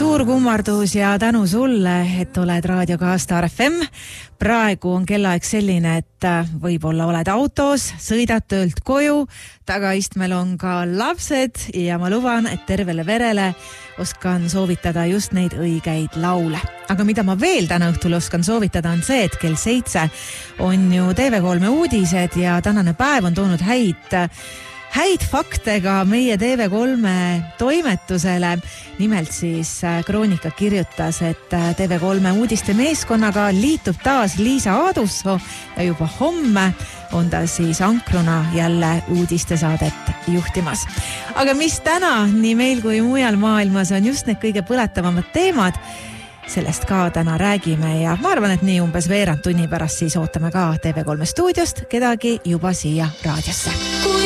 Suur kummardus ja tänu sulle, et oled raadioga Star FM. Praegu on kellaaeg selline, et võib-olla oled autos, sõidad töölt koju, tagaistmel on ka lapsed ja ma luban, et tervele verele oskan soovitada just neid õigeid laule. Aga mida ma veel täna õhtul oskan soovitada on see, et kell 7 on ju TV3 uudised ja tänane päev on toonud häid fakte ka meie TV3 toimetusele. Nimelt siis Kroonika kirjutas, et TV3 uudiste meeskonnaga liitub taas Liisa Aadussoo ja juba homme on ta siis ankruna jälle uudistesaadet juhtimas. Aga mis täna nii meil kui mujal maailmas on just need kõige põletavamad teemad, sellest ka täna räägime ja ma arvan, et nii umbes veerand tunni pärast siis ootame ka TV3 stuudiost kedagi juba siia raadiosse.